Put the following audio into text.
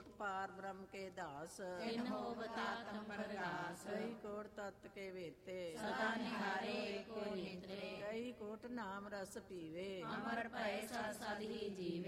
Coat पार ब्रह्म के दास, तिन होवत आत्म प्रगास। कई कोट तत्व के वेते, सदा निहारे को नेत्रे। कई कोट नाम रस पीवे, अमर भय सद सद ही जीवे।